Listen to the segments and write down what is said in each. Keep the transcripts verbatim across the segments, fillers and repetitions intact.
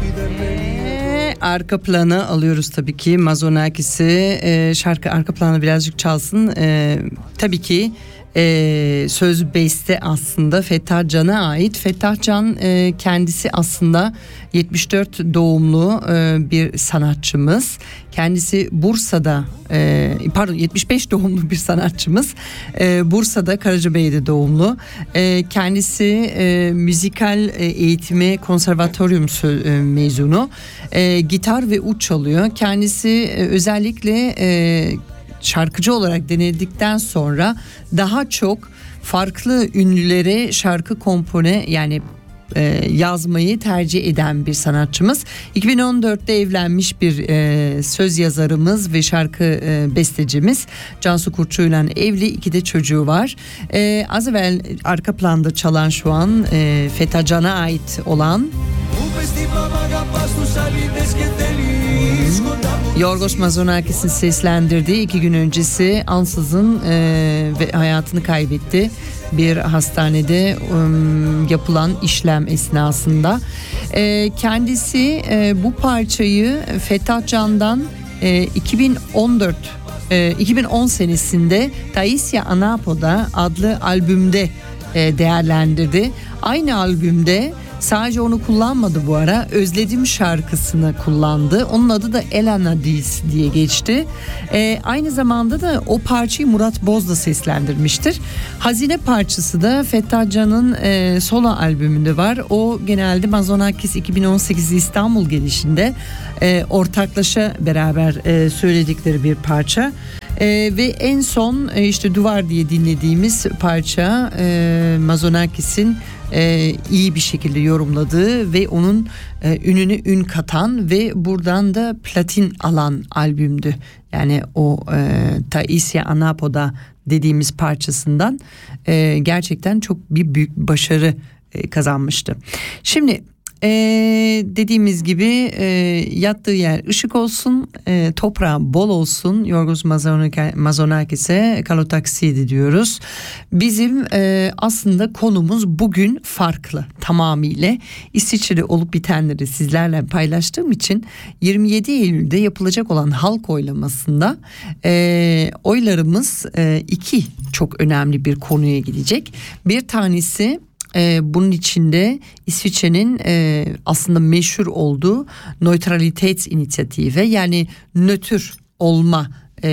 Ee, arka planı alıyoruz tabii ki. Mazonakis'i e, şarkı arka planı birazcık çalsın. E, tabii ki e, söz beste aslında Fettah Can'a ait. Fettah Can e, kendisi aslında yetmiş dört doğumlu e, bir sanatçımız. Kendisi Bursa'da e, pardon yetmiş beş doğumlu bir sanatçımız. E, Bursa'da Karacabey'de doğumlu. E, kendisi e, müzikal eğitimi konservatoryum e, mezunu. E, gitar ve ud çalıyor. Kendisi e, özellikle e, şarkıcı olarak denedikten sonra daha çok farklı ünlülere şarkı kompone yani e, yazmayı tercih eden bir sanatçımız. iki bin on dörtte evlenmiş bir e, söz yazarımız ve şarkı e, bestecimiz. Cansu Kurtçu'yla evli, iki de çocuğu var. E, az evvel arka planda çalan şu an e, Fettah Can'a ait olan Yorgos Mazonakis'in seslendirdiği iki gün öncesi ansızın e, ve hayatını kaybetti. Bir hastanede um, yapılan işlem esnasında. E, kendisi e, bu parçayı Fettah Can'dan e, iki bin on dört e, iki bin on senesinde Taisya Anapoda adlı albümde e, değerlendirdi. Aynı albümde sadece onu kullanmadı bu ara. Özledim şarkısını kullandı. Onun adı da Elena Dis diye geçti. Ee, aynı zamanda da o parçayı Murat Boz da seslendirmiştir. Hazine parçası da Fettah Can'ın e, solo albümünde var. O genelde Mazonakis iki bin on sekiz İstanbul gelişinde e, ortaklaşa beraber e, söyledikleri bir parça. Ee, ve en son e, işte Duvar diye dinlediğimiz parça e, Mazonakis'in e, iyi bir şekilde yorumladığı ve onun e, ününü ün katan ve buradan da platin alan albümdü. Yani o e, Taisya Anapoda dediğimiz parçasından e, gerçekten çok bir büyük başarı e, kazanmıştı. Şimdi Ee, dediğimiz gibi e, yattığı yer ışık olsun, e, toprağı bol olsun. Yorgos Mazonakis'e Kalotaksidi diyoruz. Bizim e, aslında konumuz bugün farklı tamamıyla. İsviçre'de olup bitenleri sizlerle paylaştığım için yirmi yedi Eylül'de yapılacak olan halk oylamasında e, oylarımız e, iki çok önemli bir konuya gidecek. Bir tanesi Ee, bunun içinde İsviçre'nin e, aslında meşhur olduğu Neutralität inisiyatifi yani nötr olma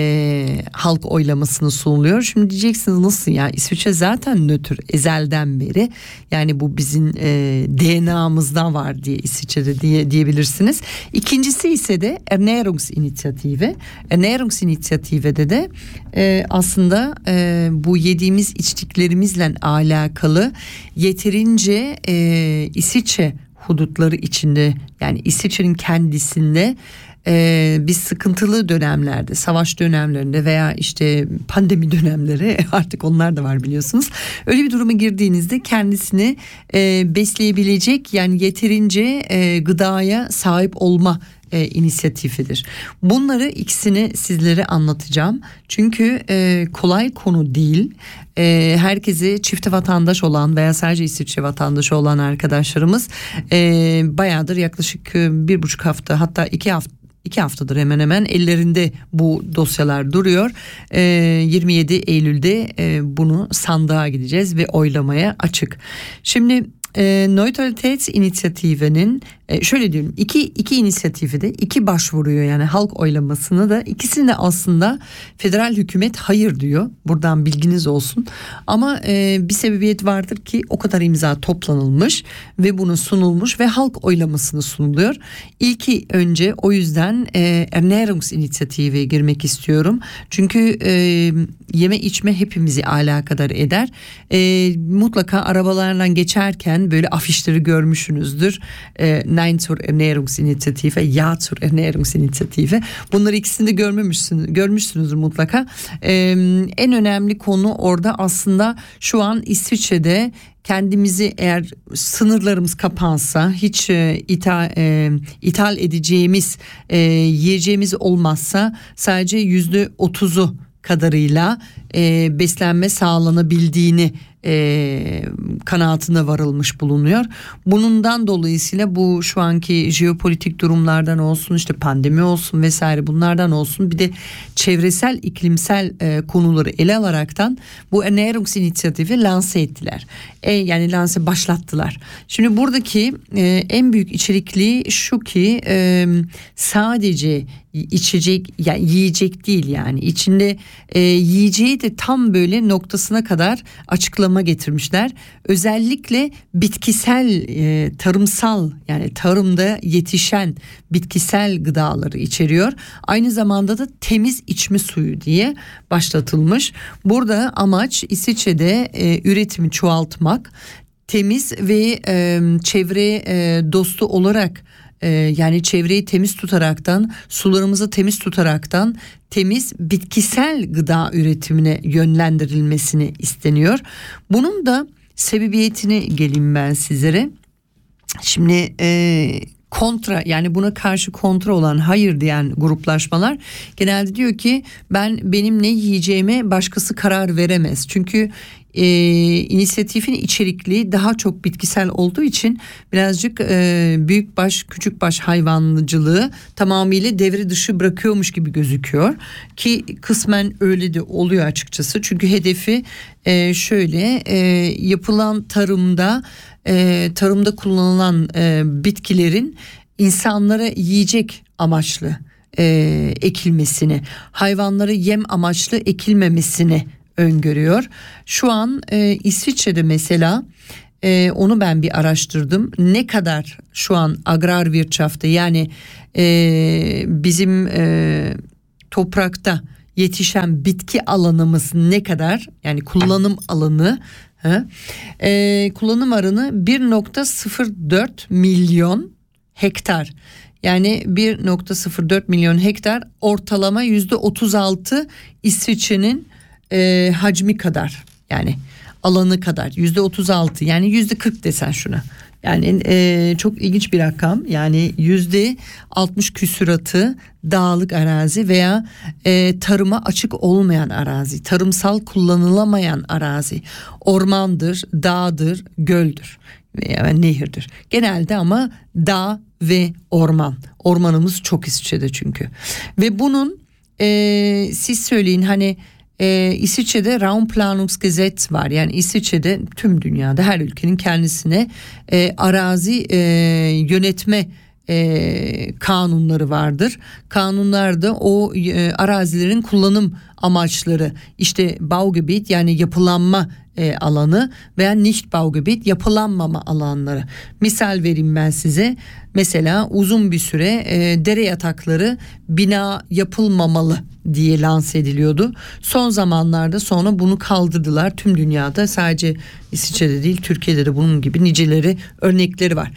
e, halk oylamasını sunuluyor. Şimdi diyeceksiniz nasıl ya, İsviçre zaten nötr ezelden beri, yani bu bizim e, D N A'mızda var diye İsviçre'de diye diyebilirsiniz. İkincisi ise de Ernährungsinitiative. Ernährungsinitiative'de de e, aslında e, bu yediğimiz içtiklerimizle alakalı yeterince e, İsviçre hudutları içinde, yani İsviçre'nin kendisinde Ee, biz sıkıntılı dönemlerde, savaş dönemlerinde veya işte pandemi dönemleri, artık onlar da var biliyorsunuz. Öyle bir duruma girdiğinizde kendisini e, besleyebilecek, yani yeterince e, gıdaya sahip olma e, inisiyatifidir. Bunları ikisini sizlere anlatacağım. Çünkü e, kolay konu değil. E, herkese çifte vatandaş olan veya sadece İsviçre vatandaşı olan arkadaşlarımız e, bayağıdır, yaklaşık bir buçuk hafta, hatta iki hafta İki haftadır hemen hemen ellerinde bu dosyalar duruyor. Ee, yirmi yedi Eylül'de e, bunu sandığa gideceğiz ve oylamaya açık. Şimdi e, Neutralität inisiyative'nin e, şöyle diyelim, iki iki inisiyatifi de iki başvuruyor, yani halk oylamasını da ikisini de aslında federal hükümet hayır diyor. Buradan bilginiz olsun. Ama e, bir sebebiyet vardır ki o kadar imza toplanılmış ve bunu sunulmuş ve halk oylamasını sunuluyor. İlki önce, o yüzden e, Ernährungsinitiative'ye girmek istiyorum. Çünkü e, yeme içme hepimizi alakadar eder. E, mutlaka arabalarla geçerken böyle afişleri görmüşsünüzdür. E, Nein zur Ernährungsinitiative, Ja zur Ernährungsinitiative. Bunları ikisini de görmemişsiniz, görmüşsünüzdür mutlaka. E, en önemli konu orada aslında şu an İsviçre'de kendimizi, eğer sınırlarımız kapansa, hiç e, ithal, e, ithal edeceğimiz e, yiyeceğimiz olmazsa sadece yüzde otuzu kadarıyla e, beslenme sağlanabildiğini e, kanaatine varılmış bulunuyor. Bundan dolayısıyla bu şu anki jeopolitik durumlardan olsun, işte pandemi olsun vesaire, bunlardan olsun, bir de çevresel iklimsel e, konuları ele alaraktan bu Ernährungsinitiatifi lanse ettiler. E, yani lanse başlattılar. Şimdi buradaki e, en büyük içerikliği şu ki e, sadece içecek, yani yiyecek değil, yani içinde e, yiyeceği de tam böyle noktasına kadar açıklama getirmişler. Özellikle bitkisel, e, tarımsal, yani tarımda yetişen bitkisel gıdaları içeriyor. Aynı zamanda da temiz içme suyu diye başlatılmış. Burada amaç İsviçre'de e, üretimi çoğaltmak, temiz ve e, çevre e, dostu olarak, e, yani çevreyi temiz tutaraktan, sularımızı temiz tutaraktan temiz bitkisel gıda üretimine yönlendirilmesini isteniyor. Bunun da sebebiyetini geleyim ben sizlere. Şimdi e, kontra, yani buna karşı kontra olan, hayır diyen gruplaşmalar genelde diyor ki ben benim ne yiyeceğime başkası karar veremez. Çünkü e, inisiyatifin içerikliği daha çok bitkisel olduğu için birazcık e, büyükbaş küçükbaş hayvancılığı tamamıyla devre dışı bırakıyormuş gibi gözüküyor ki kısmen öyle de oluyor açıkçası. Çünkü hedefi e, şöyle e, yapılan tarımda e, tarımda kullanılan e, bitkilerin insanlara yiyecek amaçlı e, ekilmesini, hayvanlara yem amaçlı ekilmemesini öngörüyor. Şu an e, İsviçre'de mesela e, onu ben bir araştırdım. Ne kadar şu an Agrarwirtschaft'ta, yani e, bizim e, toprakta yetişen bitki alanımız ne kadar, yani kullanım alanı, he, e, kullanım alanı bir nokta sıfır dört milyon hektar. Yani bir nokta sıfır dört milyon hektar, ortalama yüzde otuz altı İsviçre'nin e, hacmi kadar, yani alanı kadar, yüzde otuz altı, yani yüzde kırk desen şuna. Yani e, çok ilginç bir rakam. Yani yüzde altmış küsuratı dağlık arazi veya e, tarıma açık olmayan arazi, tarımsal kullanılamayan arazi, ormandır, dağdır, göldür veya nehirdir. Genelde ama dağ ve orman. Ormanımız çok İsviçre'de çünkü. Ve bunun e, siz söyleyin, hani e, İsviçre'de Raumplanungsgesetz var. Yani İsviçre'de, tüm dünyada her ülkenin kendisine e, arazi e, yönetme e, kanunları vardır. Kanunlarda o e, arazilerin kullanım amaçları, işte Baugebiet, yani yapılanma e, alanı veya Nichtbaugebiet, yapılanmama alanları. Misal vereyim ben size. Mesela uzun bir süre e, dere yatakları bina yapılmamalı diye lanse ediliyordu. Son zamanlarda sonra bunu kaldırdılar. Tüm dünyada, sadece İsviçre'de değil, Türkiye'de de bunun gibi niceleri, örnekleri var.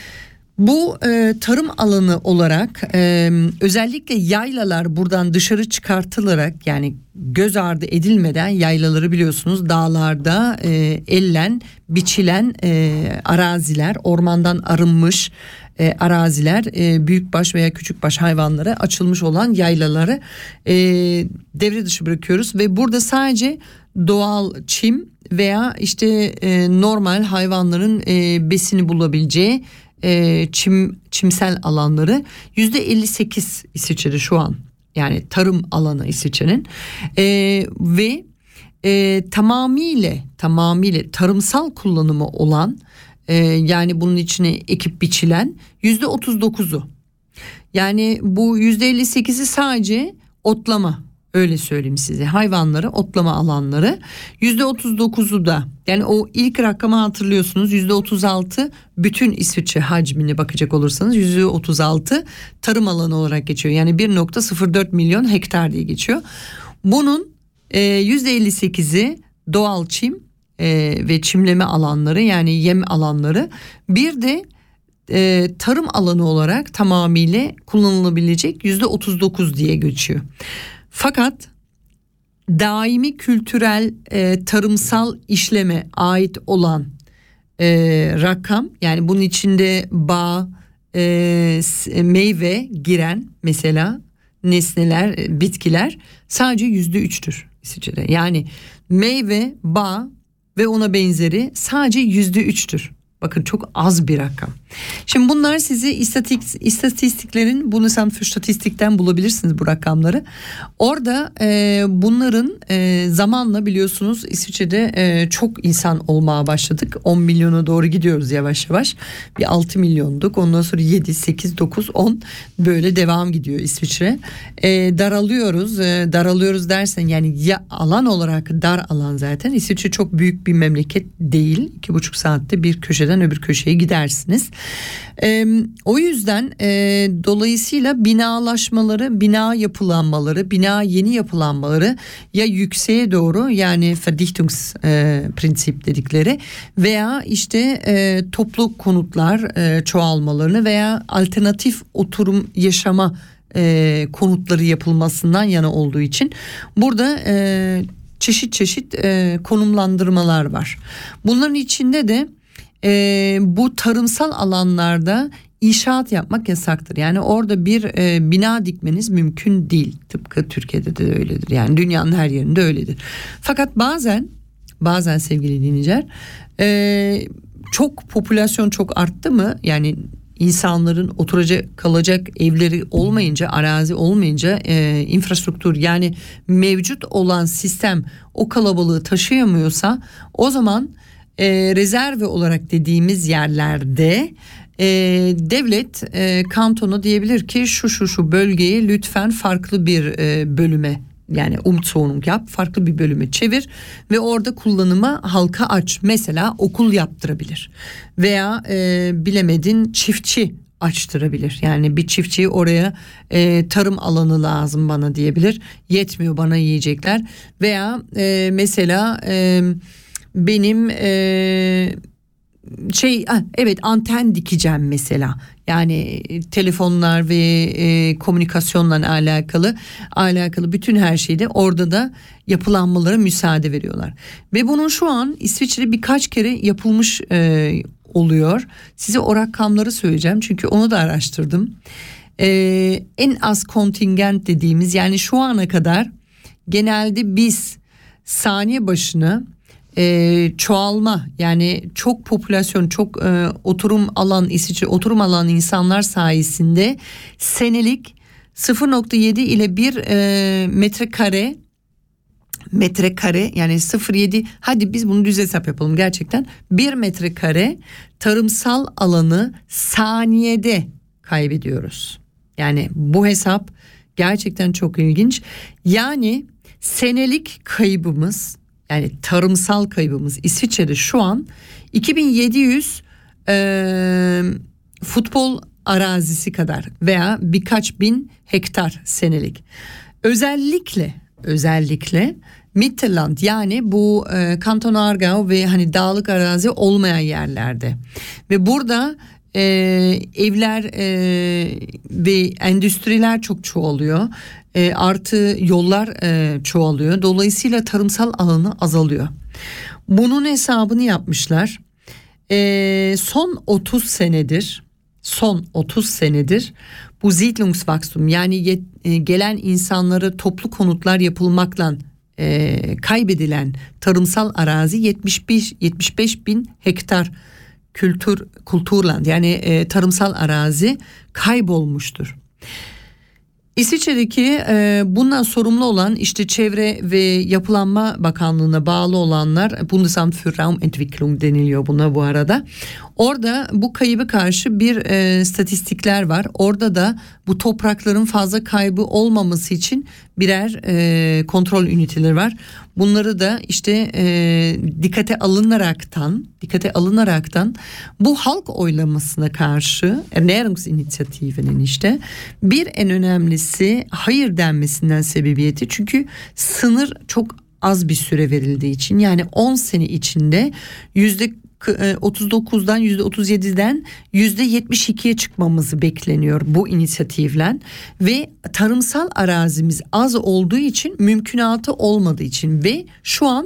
Bu e, tarım alanı olarak e, özellikle yaylalar buradan dışarı çıkartılarak, yani göz ardı edilmeden, yaylaları biliyorsunuz dağlarda e, ellen biçilen e, araziler, ormandan arınmış e, araziler, e, büyükbaş veya küçükbaş hayvanlara açılmış olan yaylaları e, devre dışı bırakıyoruz ve burada sadece doğal çim veya işte e, normal hayvanların e, besini bulabileceği E, çim çimsel alanları yüzde elli sekiz İsviçre'de şu an, yani tarım alanı İsviçre'nin e, ve e, tamamıyla tamamıyla tarımsal kullanımı olan, e, yani bunun içine ekip biçilen yüzde otuz dokuzu, yani bu yüzde elli sekizi sadece otlama, öyle söyleyeyim size, hayvanları otlama alanları. yüzde otuz dokuzu da, yani o ilk rakamı hatırlıyorsunuz, yüzde otuz altı bütün İsviçre hacmine bakacak olursanız yüzde otuz altı tarım alanı olarak geçiyor. Yani bir nokta sıfır dört milyon hektar diye geçiyor. Bunun e, yüzde elli sekizi doğal çim e, ve çimleme alanları, yani yem alanları. Bir de e, tarım alanı olarak tamamıyla kullanılabilecek yüzde otuz dokuz diye geçiyor. Fakat daimi kültürel e, tarımsal işleme ait olan e, rakam, yani bunun içinde bağ, e, meyve giren mesela nesneler, bitkiler sadece yüzde üçtür İsviçre'de. Yani meyve, bağ, ve ona benzeri sadece yüzde üçtür. Bakın çok az bir rakam. Şimdi bunlar sizi istatistik, istatistiklerin Bundesamt für Statistik'ten bulabilirsiniz bu rakamları. Orada e, bunların e, zamanla biliyorsunuz İsviçre'de e, çok insan olmaya başladık. on milyona doğru gidiyoruz yavaş yavaş. Bir altı milyonduk. Ondan sonra yedi, sekiz, dokuz, on böyle devam gidiyor İsviçre. E, daralıyoruz. E, daralıyoruz dersen yani ya alan olarak dar alan zaten. İsviçre çok büyük bir memleket değil. iki buçuk saatte bir köşeden öbür köşeye gidersiniz. Ee, o yüzden e, dolayısıyla binalaşmaları, bina yapılanmaları, bina yeni yapılanmaları ya yükseğe doğru yani Verdichtungsprensip dedikleri veya işte e, toplu konutlar e, çoğalmalarını veya alternatif oturum yaşama e, konutları yapılmasından yana olduğu için burada e, çeşit çeşit e, konumlandırmalar var. Bunların içinde de e, bu tarımsal alanlarda inşaat yapmak yasaktır. Yani orada bir e, bina dikmeniz mümkün değil. Tıpkı Türkiye'de de öyledir. Yani dünyanın her yerinde öyledir. Fakat bazen bazen sevgili dinleyiciler e, çok popülasyon çok arttı mı? Yani insanların oturacak kalacak evleri olmayınca, arazi olmayınca e, infrastruktür yani mevcut olan sistem o kalabalığı taşıyamıyorsa o zaman e, rezerve olarak dediğimiz yerlerde e, devlet e, kantona diyebilir ki şu şu şu bölgeyi lütfen farklı bir e, bölüme yani umzonung yap, farklı bir bölüme çevir ve orada kullanıma halka aç. Mesela okul yaptırabilir veya e, bilemedin çiftçi açtırabilir. Yani bir çiftçiyi oraya e, tarım alanı lazım bana diyebilir. Yetmiyor bana yiyecekler veya e, mesela e, benim e, şey evet anten dikeceğim mesela. Yani telefonlar ve e, komünikasyonla alakalı alakalı bütün her şeyde orada da yapılanmalara müsaade veriyorlar. Ve bunun şu an İsviçre'de birkaç kere yapılmış e, oluyor. Size o rakamları söyleyeceğim çünkü onu da araştırdım. E, en az kontingent dediğimiz yani şu ana kadar genelde biz saniye başına Ee, çoğalma yani çok popülasyon çok e, oturum alan İsviçre oturum alan insanlar sayesinde senelik sıfır nokta yedi ile bir e, metrekare metrekare yani sıfır nokta yedi hadi biz bunu düz hesap yapalım gerçekten bir metrekare tarımsal alanı saniyede kaybediyoruz. Yani bu hesap gerçekten çok ilginç. Yani senelik kaybımız yani tarımsal kaybımız İsviçre'de şu an iki bin yedi yüz e, futbol arazisi kadar veya birkaç bin hektar senelik. Özellikle özellikle Mittelland yani bu e, Kanton Aargau ve hani dağlık arazi olmayan yerlerde ve burada e, evler e, ve endüstriler çok çoğalıyor. E, artı yollar e, çoğalıyor. Dolayısıyla tarımsal alanı azalıyor. Bunun hesabını yapmışlar. E, son otuz senedir, son otuz senedir bu Siedlungswachstum yani yet, e, gelen insanlara toplu konutlar yapılmakla e, kaybedilen tarımsal arazi yetmiş beş yetmiş beş bin hektar kültür kulturland yani e, tarımsal arazi kaybolmuştur. İsviçre'deki e, bundan sorumlu olan işte Çevre ve Yapılanma Bakanlığı'na bağlı olanlar Bundesamt für Raumentwicklung deniliyor buna bu arada. Orada bu kaybı karşı bir e, statistikler var. Orada da bu toprakların fazla kaybı olmaması için birer e, kontrol üniteleri var. Bunları da işte e, dikkate alınaraktan, dikkate alınaraktan bu halk oylamasına karşı Ernährungsinitiative'nin işte bir en önemlisi hayır denmesinden sebebiyeti. Çünkü sınır çok az bir süre verildiği için yani on sene içinde yüzde otuz dokuzdan yüzde otuz yediden yüzde yetmiş ikiye çıkmamızı bekleniyor bu inisiyatifle ve tarımsal arazimiz az olduğu için mümkünatı olmadığı için ve şu an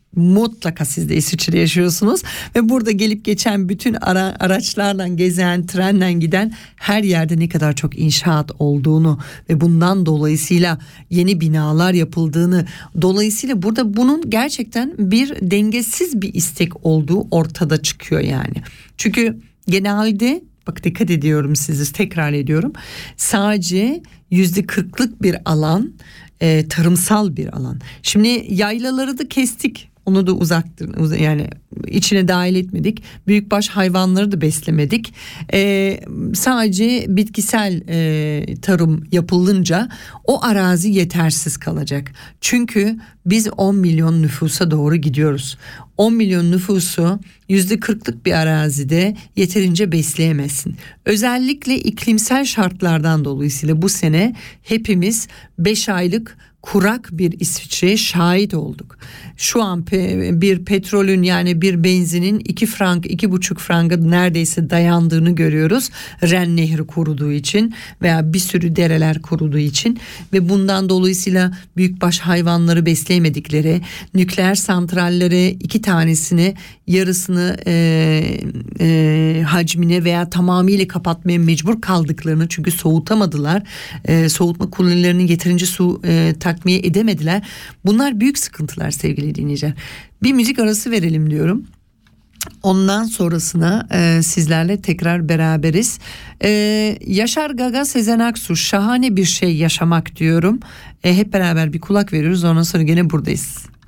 Mutlaka siz de İsviçre'de yaşıyorsunuz ve burada gelip geçen bütün ara, araçlarla gezen, trenle giden her yerde ne kadar çok inşaat olduğunu ve bundan dolayısıyla yeni binalar yapıldığını, dolayısıyla burada bunun gerçekten bir dengesiz bir istek olduğu ortada çıkıyor yani. Çünkü genelde, bak dikkat ediyorum, sizi tekrar ediyorum, sadece yüzde kırklık bir alan e, tarımsal bir alan. Şimdi yaylaları da kestik. Onu da uzaktır, yani içine dahil etmedik. Büyükbaş hayvanları da beslemedik. Ee, sadece bitkisel e, tarım yapılınca o arazi yetersiz kalacak. Çünkü biz on milyon nüfusa doğru gidiyoruz. on milyon nüfusu yüzde kırklık bir arazide yeterince besleyemezsin. Özellikle iklimsel şartlardan dolayısıyla bu sene hepimiz beş aylık kurak bir İsviçre'ye şahit olduk. Şu an pe- bir petrolün, yani bir benzinin iki frank, iki buçuk franga neredeyse dayandığını görüyoruz. Ren Nehri kuruduğu için veya bir sürü dereler kuruduğu için ve bundan dolayısıyla büyükbaş hayvanları besleyemedikleri, nükleer santrallere iki tanesini, yarısını e, e, hacmine veya tamamıyla kapatmaya mecbur kaldıklarını, çünkü soğutamadılar. E, soğutma kulelerinin yeterince su e, takviye edemediler. Bunlar büyük sıkıntılar sevgili dinleyiciler. Bir müzik arası verelim diyorum. Ondan sonrasına e, sizlerle tekrar beraberiz. E, Yaşar Gaga, Sezen Aksu, şahane bir şey yaşamak diyorum. E, hep beraber bir kulak veriyoruz. Ondan sonra gene buradayız.